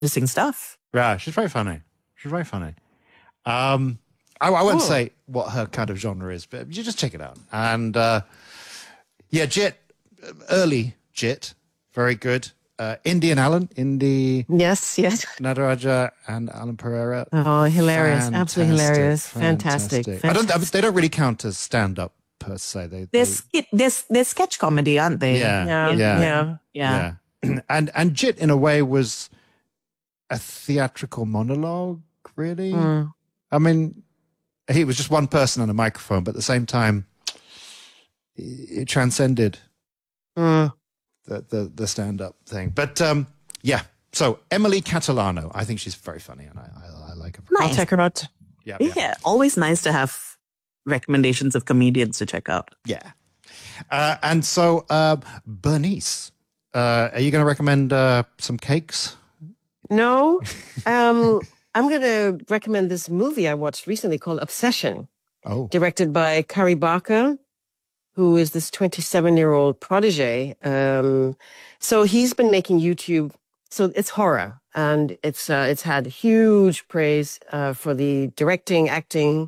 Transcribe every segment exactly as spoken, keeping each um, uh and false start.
interesting stuff. Yeah, she's very funny. She's very funny. Um, I, I won't Cool. say what her kind of genre is, but you just check it out. And uh, yeah, Jit, early Jit, very good. Uh, Indy and Alan, Indy, Yes, yes. Nadaraja, and Alan Pereira. Oh, hilarious. Absolutely hilarious. Fantastic. I don't. They don't really count as stand-up per se. They, They're, they skit, they're, they're sketch comedy, aren't they? yeah, Yeah, yeah, yeah. Yeah. yeah. and and Jit in a way was a theatrical monologue. Really, Mm. I mean, he was just one person on a microphone, but at the same time, it transcended Mm. the the, the stand-up thing. But um, yeah, so Emily Catalano, I think she's very funny, and I I, I like her. I'll Nice. check her out. Yeah, Yeah. yeah, Always nice to have recommendations of comedians to check out. yeah. Uh, and so uh, Bernice, uh, are you going to recommend uh, some cakes? No, um, I'm going to recommend this movie I watched recently called Obsession, Oh, directed by Kari Barker, who is this twenty-seven-year-old protege. Um, so he's been making YouTube. So it's horror, and it's uh, it's had huge praise uh, for the directing, acting.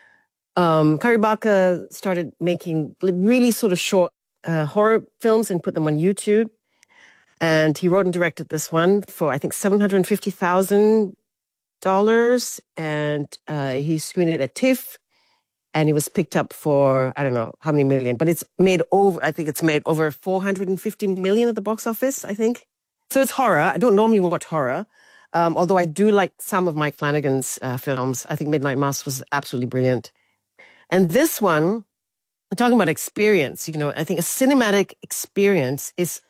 Um, Kari Barker started making really sort of short uh, horror films and put them on YouTube. And he wrote and directed this one for, I think, seven hundred fifty thousand dollars. And uh, he screened it at TIFF. And it was picked up for, I don't know how many million, but it's made over, I think it's made over four hundred fifty million at the box office, I think. So it's horror. I don't normally watch horror, um, although I do like some of Mike Flanagan's uh, films. I think Midnight Mass was absolutely brilliant. And this one, I'm talking about experience, you know, I think a cinematic experience is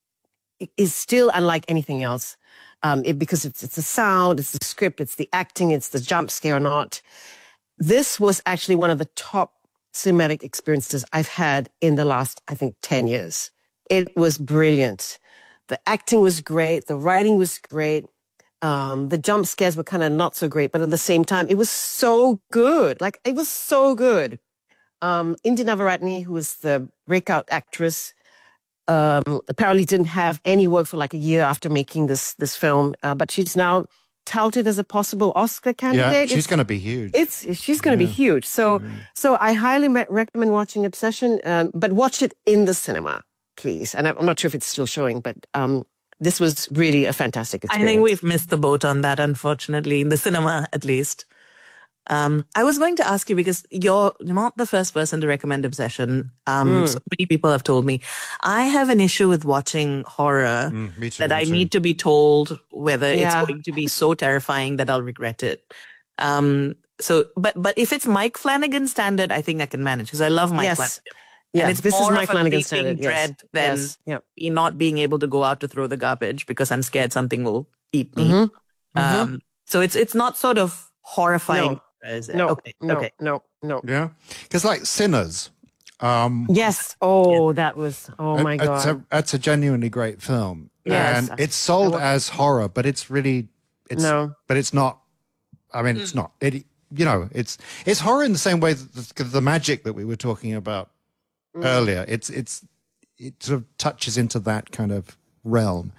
is still unlike anything else, um, it, because it's it's the sound, it's the script, it's the acting, it's the jump scare or not. This was actually one of the top cinematic experiences I've had in the last, I think, ten years. It was brilliant. The acting was great. The writing was great. Um, the jump scares were kind of not so great, but at the same time, it was so good. Like, it was so good. Um, Indi Navaratne, who was the breakout actress, um, apparently didn't have any work for like a year after making this this film, uh, but she's now touted as a possible Oscar candidate. yeah, she's It's- going to be huge. it's she's going to be huge. So so I highly me- recommend watching Obsession, um, but watch it in the cinema, please. And I'm I'm not sure if it's still showing, but um, this was really a fantastic I experience. think we've missed the boat on that, unfortunately, in the cinema at least. Um, I was going to ask you because you're not the first person to recommend Obsession. Um, So many people have told me. I have an issue with watching horror Mm, me too, that me I too. need to be told whether Yeah. it's going to be so terrifying that I'll regret it. Um, so, but but if it's Mike Flanagan standard, I think I can manage because I love Mike Yes. Flanagan. Yeah, and it's this is more Mike of a Flanagan creeping standard. Yes. dread than Yes. Yeah. me not being able to go out to throw the garbage because I'm scared something will eat me. Mhm. Um, so it's it's not sort of horrifying. Is it? No. Okay. No. Okay. No. No. Yeah, because like Sinners, um, Yes. Oh, that was. Oh my it- it's god. a, it's a genuinely great film, Yes. and it's sold as horror, but it's really it's No. but it's not. I mean, it's not. It you know, it's it's horror in the same way that the, the magic that we were talking about earlier. It's it's it sort of touches into that kind of realm.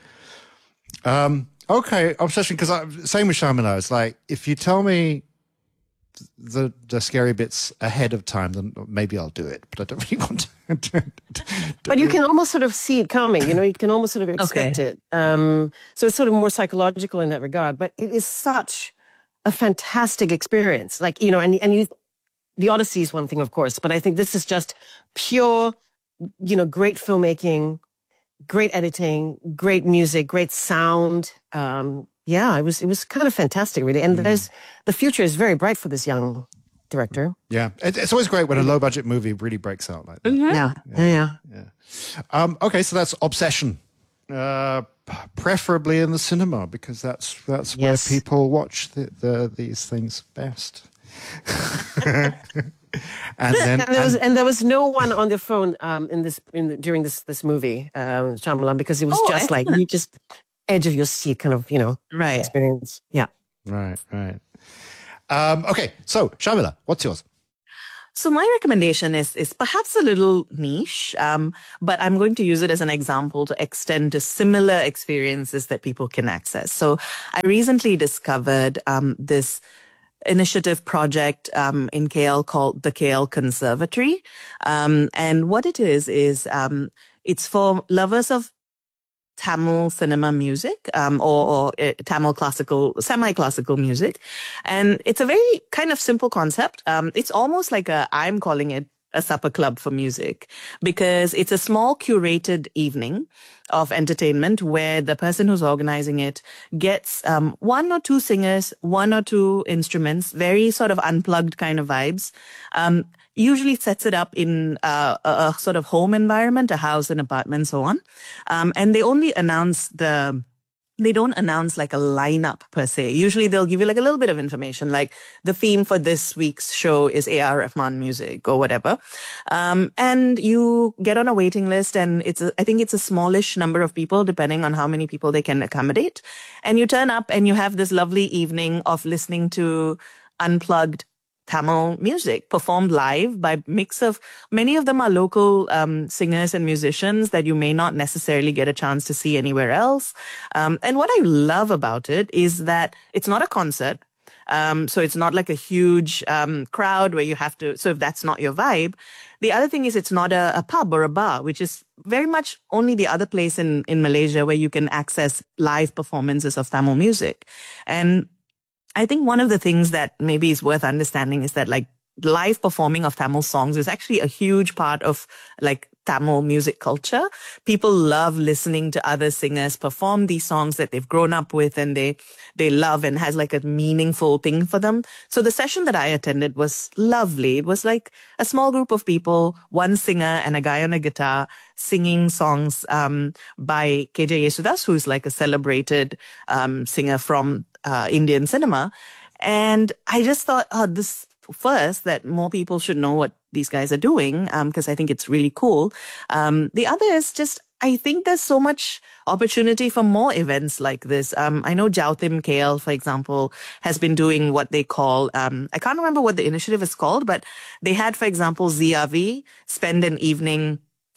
Um, okay, Obsession. Because same with Shyamalan. It's like if you tell me the the scary bits ahead of time, then maybe I'll do it. But I don't really want to. But you can almost sort of see it coming, you know, you can almost sort of expect Okay. it. Um, so it's sort of more psychological in that regard, but it is such a fantastic experience. Like, you know, and, and you, the Odyssey is one thing, of course, but I think this is just pure, you know, great filmmaking, great editing, great music, great sound. Um, yeah, it was, it was kind of fantastic, really. And there's, the future is very bright for this young director. Yeah, it, it's always great when a low budget movie really breaks out like that. Yeah. Yeah. Yeah. Um, okay, so that's Obsession. Uh, p- preferably in the cinema because that's that's Yes. where people watch the, the, these things best. and then And there was and- and there was no one on the phone um, in this in the, during this this movie, um, Shyamalan, because it was Oh, just like you just edge of your seat kind of, you know, Right. experience. Yeah. right, right. Um, okay, so Shamila, what's yours? So my recommendation is is perhaps a little niche, um, but I'm going to use it as an example to extend to similar experiences that people can access. So I recently discovered um, this initiative project um, in K L called the K L Conservatory. Um, and what it is, is um, it's for lovers of Tamil cinema music um, or, or uh, Tamil classical, semi-classical music. And it's a very kind of simple concept. Um, it's almost like a, I'm calling it a supper club for music, because it's a small curated evening of entertainment where the person who's organizing it gets um, one or two singers, one or two instruments, very sort of unplugged kind of vibes. Um, usually sets it up in uh, a, a sort of home environment, a house, an apartment, so on. Um, and they only announce the they don't announce like a lineup per se. Usually they'll give you like a little bit of information, like the theme for this week's show is A R Rahman music or whatever. Um, and you get on a waiting list, and it's a, I think it's a smallish number of people depending on how many people they can accommodate. And you turn up and you have this lovely evening of listening to unplugged Tamil music performed live by mix of, many of them are local um, singers and musicians that you may not necessarily get a chance to see anywhere else. Um, and what I love about it is that it's not a concert. Um, so it's not like a huge um, crowd where you have to, so if that's not your vibe. The other thing is it's not a, a pub or a bar, which is very much only the other place in, in Malaysia where you can access live performances of Tamil music. And I think one of the things that maybe is worth understanding is that like live performing of Tamil songs is actually a huge part of like Tamil music culture. People love listening to other singers perform these songs that they've grown up with and they, they love and has like a meaningful thing for them. So the session that I attended was lovely. It was like a small group of people, one singer and a guy on a guitar singing songs, um, by K J Yesudas, who's like a celebrated, um, singer from, uh, Indian cinema. And I just thought, oh, this, first, that more people should know what these guys are doing, um, because I think it's really cool. Um, the other is just, I think there's so much opportunity for more events like this. Um, I know Jautim K L, for example, has been doing what they call, um, I can't remember what the initiative is called, but they had, for example, Zia V spend an evening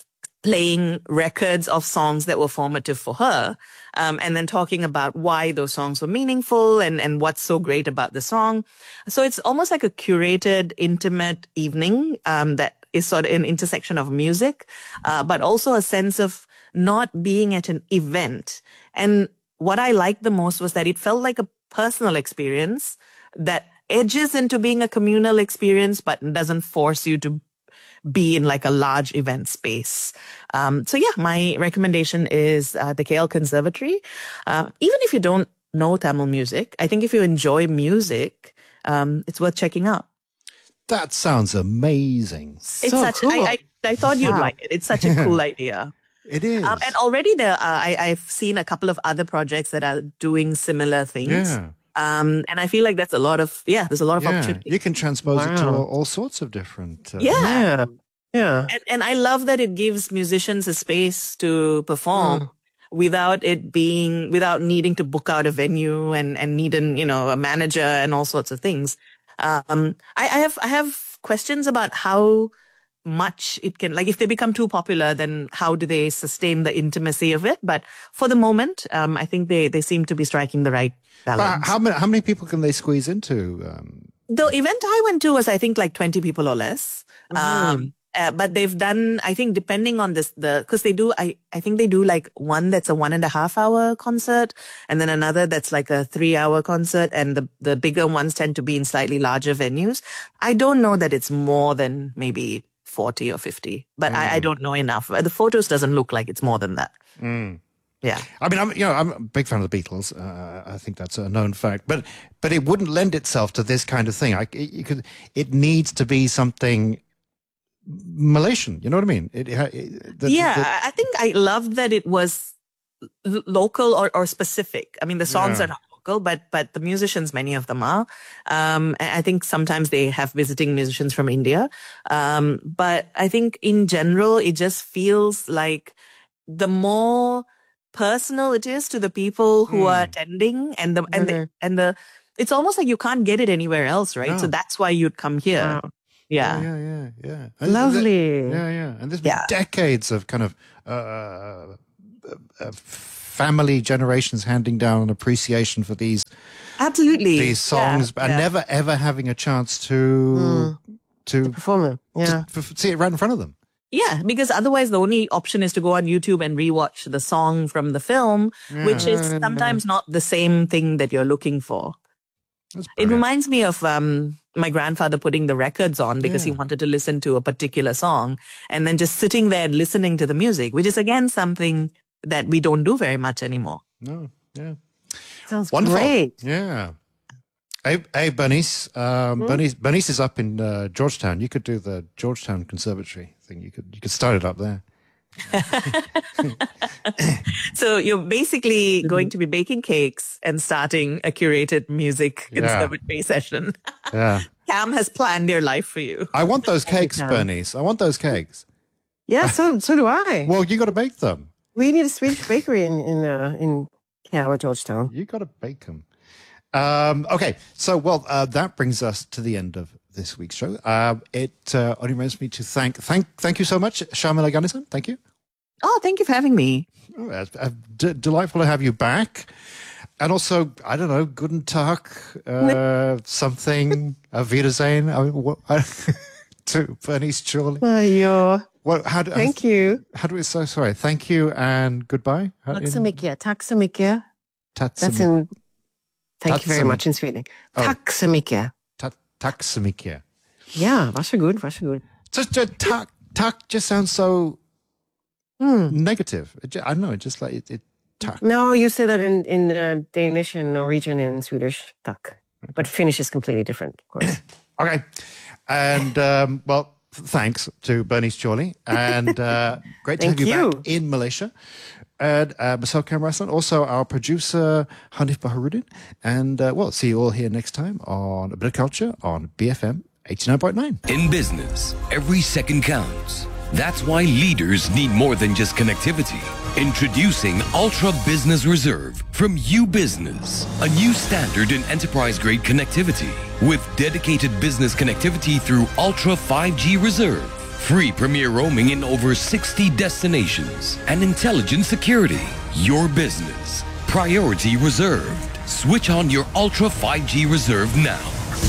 playing records of songs that were formative for her, um, and then talking about why those songs were meaningful and, and what's so great about the song. So it's almost like a curated, intimate evening um, that is sort of an intersection of music, uh, but also a sense of not being at an event. And what I liked the most was that it felt like a personal experience that edges into being a communal experience, but doesn't force you to be in like a large event space. Um, so yeah, my recommendation is uh, the K L Conservatory. Uh, even if you don't know Tamil music, I think if you enjoy music, um, it's worth checking out. That sounds amazing. It's So such. cool. I, I, I thought you'd Wow. like it. It's such a cool idea. It is. Um, and already there, uh, I, I've seen a couple of other projects that are doing similar things. yeah. Um, and I feel like that's a lot of, yeah, there's a lot of Yeah. opportunity. You can transpose it to Wow. all, all sorts of different. Uh, Yeah. Yeah. Yeah. And, and I love that it gives musicians a space to perform Mm. without it being, without needing to book out a venue and, and need an, you know, a manager and all sorts of things. Um, I, I have, I have questions about how much it can, like if they become too popular, then how do they sustain the intimacy of it? But for the moment, um, I think they, they seem to be striking the right But balance. how many how many people can they squeeze into? Um, The event I went to was, I think, like twenty people or less. Um, uh, but they've done, I think, depending on this, the, cause they do, I, I think they do like one that's a one and a half hour concert and then another that's like a three hour concert. And the, the bigger ones tend to be in slightly larger venues. I don't know that it's more than maybe forty or fifty, but I, I don't know enough. The photos doesn't look like it's more than that. Yeah. I mean, I'm you know I'm a big fan of the Beatles. Uh, I think that's a known fact. But but it wouldn't lend itself to this kind of thing. I, it, you could. It needs to be something Malaysian. You know what I mean? It, it, the, yeah, the- I I think I loved that it was l- local or, or specific. I mean, the songs Yeah. are not local, but but the musicians, many of them are. Um, and I think sometimes they have visiting musicians from India. Um, but I think in general, it just feels like the more personal it is to the people who are attending, and the and the Mhm. and the it's almost like you can't get it anywhere else, right? So No. that's why you'd come here. Wow. Yeah. yeah, yeah, yeah. And Lovely. th- yeah, yeah. And there's been Yeah. decades of kind of uh, uh, uh, family generations handing down an appreciation for these Absolutely. these songs, Yeah, and yeah. never ever having a chance to to, Performer. Yeah. to f- see it right in front of them. Yeah, because otherwise the only option is to go on YouTube and rewatch the song from the film, which is sometimes not the same thing that you're looking for. That's It brilliant. reminds me of um, my grandfather putting the records on because he wanted to listen to a particular song and then just sitting there listening to the music, which is again something that we don't do very much anymore. No, yeah. Sounds Wonderful. great. Yeah. Hey, hey Bernice. Um, Bernice. Bernice is up in uh, Georgetown. You could do the Georgetown Conservatory thing. You could you could start it up there. So you're basically going to be baking cakes and starting a curated music Yeah. conservatory session. Yeah. Cam has planned your life for you. I want those cakes, Yeah. Bernice. I want those cakes. Yeah, so so do I. Well, you got to bake them. We need a Swedish bakery in in uh, in Cal, Georgetown. You got to bake them. Um, okay, so well, uh, that brings us to the end of this week's show. Uh, it uh, only remains me to thank thank thank you so much, Sharmila Ganesan. Thank you. Oh, thank you for having me. Oh, it's, uh, d- delightful to have you back. And also, I don't know, guten Tag, uh, something, Auf Wiedersehen, I mean, what, I, to Bernice Chorley. Ayo. Well, how do, Thank you. How do we, so sorry, thank you and goodbye? How- Tack in- så mycket. Tack så mycket. Tack så That's mycket. in. Thank you very Tack så much in Sweden. Oh. Tack så mycket. Ta- Tack så mycket. Ja, varsågod, varsågod. Just, uh, tack, tack just sounds so Hmm. negative. It ju- I don't know, it just like, it, it tack. No, you say that in, in uh, Danish and Norwegian and Swedish. Tack. But Finnish is completely different, of course. Okay. And, um, well, th- thanks to Bernice Chorley. And uh, great to have Thank you, you. back in Malaysia. And uh, Marcel Kamrasan, also our producer, Hanif Baharudin. And, uh, well, see you all here next time on A Bit of Culture on B F M eighty-nine point nine. In business, every second counts. That's why leaders need more than just connectivity. Introducing Ultra Business Reserve from U-Business, a new standard in enterprise-grade connectivity with dedicated business connectivity through Ultra five G Reserve, free premier roaming in over sixty destinations, and intelligent security. Your business, priority reserved. Switch on your Ultra five G Reserve now.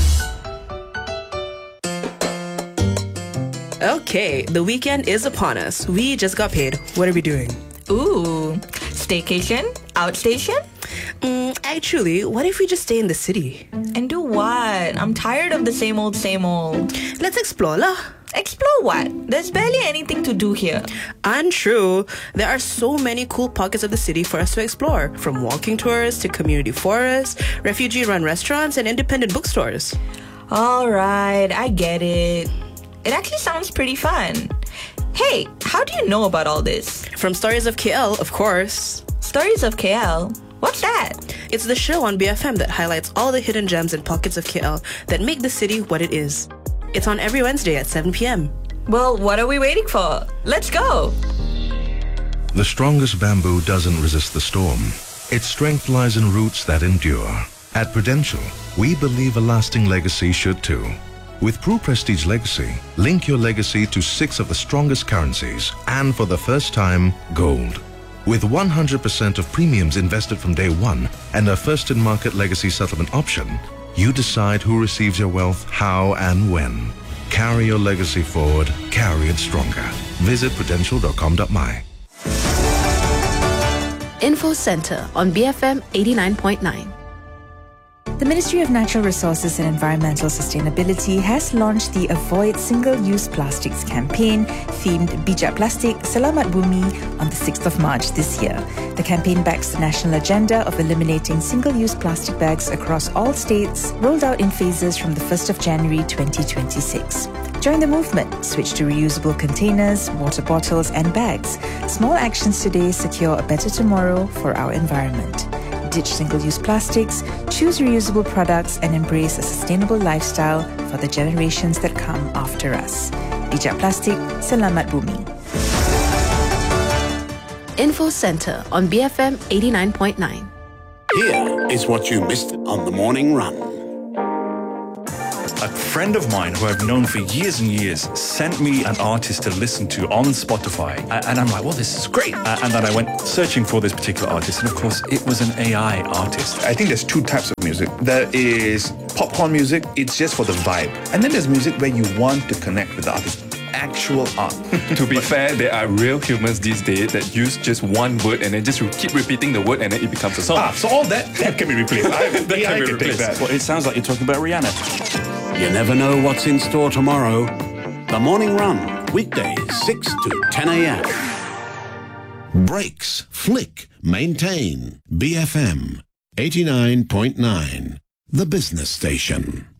Okay, the weekend is upon us. We just got paid. What are we doing? Ooh, staycation? Outstation? Mm, actually, what if we just stay in the city? And do what? I'm tired of the same old, same old. Let's explore lah. Explore what? There's barely anything to do here. Untrue. There are so many cool pockets of the city for us to explore, from walking tours to community forests, refugee-run restaurants, and independent bookstores. Alright, I get it. It actually sounds pretty fun. Hey, how do you know about all this? From Stories of K L, of course. Stories of K L? What's that? It's the show on B F M that highlights all the hidden gems and pockets of K L that make the city what it is. It's on every Wednesday at seven p.m. Well, what are we waiting for? Let's go! The strongest bamboo doesn't resist the storm. Its strength lies in roots that endure. At Prudential, we believe a lasting legacy should too. With Pru Prestige Legacy, link your legacy to six of the strongest currencies and for the first time, gold. With one hundred percent of premiums invested from day one and a first-in-market legacy settlement option, you decide who receives your wealth, how and when. Carry your legacy forward, carry it stronger. Visit prudential dot com dot my. Info Center on B F M eighty-nine point nine. The Ministry of Natural Resources and Environmental Sustainability has launched the Avoid Single-Use Plastics campaign themed Bijak Plastik Selamat Bumi on the sixth of March this year. The campaign backs the national agenda of eliminating single-use plastic bags across all states, rolled out in phases from the first of January twenty twenty-six. Join the movement. Switch to reusable containers, water bottles and bags. Small actions today secure a better tomorrow for our environment. Ditch single-use plastics, choose reusable products, and embrace a sustainable lifestyle for the generations that come after us. Bijak Plastik, Selamat Bumi. Info Center on B F M eighty-nine point nine. Here is what you missed on the morning run. A friend of mine who I've known for years and years sent me an artist to listen to on Spotify. And I'm like, well, this is great. And then I went searching for this particular artist. And of course, it was an A I artist. I think there's two types of music. There is popcorn music. It's just for the vibe. And then there's music where you want to connect with the artist. Actual art. To be fair, there are real humans these days that use just one word and then just keep repeating the word and then it becomes a song. Ah, so all that, that can be replaced. I, that can I be can replaced. Take that. Well, it sounds like you're talking about Rihanna. You never know what's in store tomorrow. The Morning Run, weekdays, six to ten a.m. Brakes, flick, maintain. B F M eighty-nine point nine, the business station.